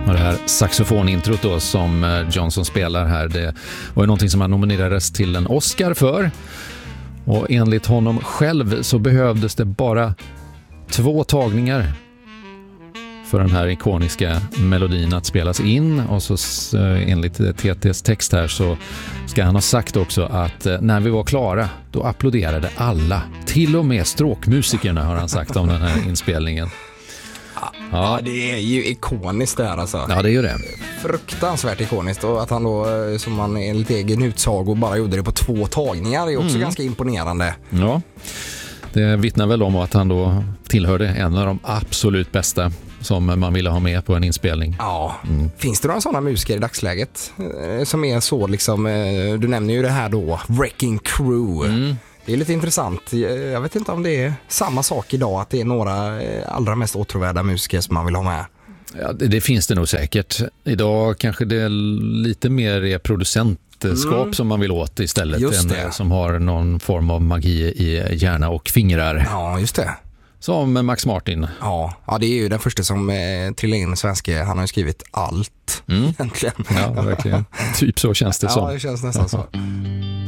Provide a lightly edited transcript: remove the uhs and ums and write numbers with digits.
Och det här saxofonintrot då som Johnson spelar här, det var ju någonting som han nominerades till en Oscar för. Och enligt honom själv så behövdes det bara 2 tagningar för den här ikoniska melodin att spelas in. Och så enligt TT:s text här så ska han ha sagt också att när vi var klara då applåderade alla. Till och med stråkmusikerna har han sagt om den här inspelningen. Ja, det är ju ikoniskt det här alltså. Ja, det är ju det. Fruktansvärt ikoniskt, och att han då, som han enligt egen utsago bara gjorde det på 2 tagningar är också ganska imponerande. Ja, det vittnar väl om att han då tillhörde en av de absolut bästa som man ville ha med på en inspelning. Ja, finns det några sådana musiker i dagsläget som är så liksom, du nämner ju det här då, Wrecking Crew. Det är lite intressant. Jag vet inte om det är samma sak idag, att det är några allra mest åtråvärda musiker som man vill ha med. Ja, det finns det nog säkert. Idag kanske det är lite mer är producentskap som man vill åt istället. Än som har någon form av magi i hjärna och fingrar. Ja, just det. Som Max Martin. Ja, det är ju den första som trillar in svenska. Han har ju skrivit allt egentligen. Ja, verkligen. Typ så känns det som. Ja, det känns nästan så.